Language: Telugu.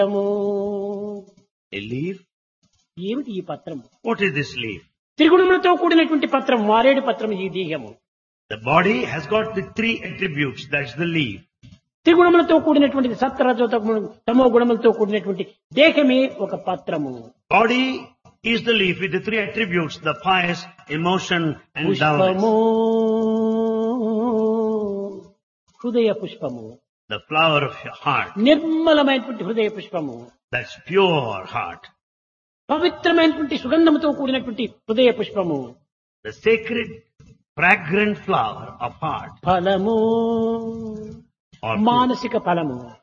A leaf? ఏమిటి ఈ పత్రము? What is this leaf? త్రిగుణములతో కూడినటువంటి పత్రం, మారేడు పత్రం ఈ దేహము. The body has got the three attributes. That's the leaf. త్రిగుణములతో కూడినటువంటి సత్వరజో తమో గుణములతో కూడినటువంటి దేహమే ఒక పత్రము. Body is the leaf with the three attributes, the pious, emotion and పుష్పము, downwards. హృదయ పుష్పము, The flower of your heart. నిర్మలమైనటువంటి హృదయ పుష్పము, That's pure heart. పవిత్రమైనటువంటి సుగంధముతో కూడినటువంటి హృదయ పుష్పము, The sacred, fragrant flower of heart. ఫలము, Or మానసిక ఫలము.